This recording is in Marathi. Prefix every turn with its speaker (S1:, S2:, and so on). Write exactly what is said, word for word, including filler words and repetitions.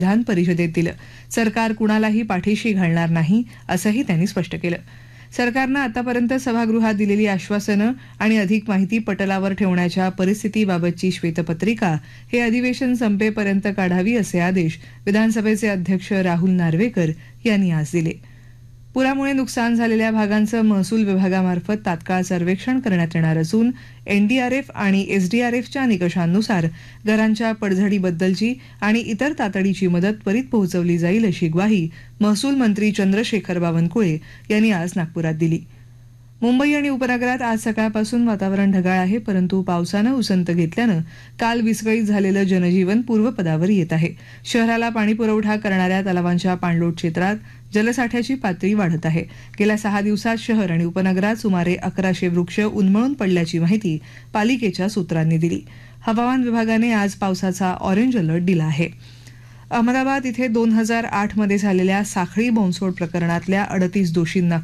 S1: विधान परिषदेत दिलं. सरकार कुणालाही पाठीशी घालणार नाही असंही त्यांनी स्पष्ट केलं. सरकारनं आतापर्यंत सभागृहात दिलेली आश्वासनं आणि अधिक माहिती पटलावर ठेवण्याच्या परिस्थितीबाबतची श्वेतपत्रिका हे अधिवेशन संपेपर्यंत काढावी असे आदेश विधानसभेचे अध्यक्ष राहुल नार्वेकर यांनी आज दिले. पुरामुळे नुकसान झालेल्या भागांचं महसूल विभागामार्फत तात्काळ सर्वेक्षण करण्यात येणार असून एनडीआरएफ आणि एसडीआरएफच्या निकषांनुसार घरांच्या पडझडीबद्दलची आणि इतर तातडीची मदत त्वरित पोहोचवली जाईल अशी ग्वाही महसूल मंत्री चंद्रशेखर बावनकुळे यांनी आज नागपुरात दिली. मुंबई आणि उपनगरात आज सकाळपासून वातावरण ढगाळ आहे, परंतु पावसानं उसंत घेतल्यानं काल विस्कळीत झालेलं जनजीवन पूर्वपदावर येत आहे. शहराला पाणीपुरवठा करणाऱ्या तलावांच्या पाणलोट क्षेत्रात जलसाठ्याची पातळी वाढत आहे. गेल्या सहा दिवसात शहर आणि उपनगरात सुमारे अकराशे वृक्ष उन्मळून पडल्याची माहिती पालिकेच्या सूत्रांनी दिली. हवामान विभागाने आज पावसाचा ऑरेंज अलर्ट दिला आहे. अहमदाबाद इथे दोन हजार आठ मध्ये झालेल्या साखळी बॉम्बस्फोट प्रकरणातल्या अडतीस दोषींना